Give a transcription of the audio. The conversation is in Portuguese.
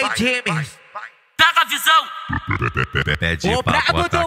time. Pega a visão. Pede O pra brabo do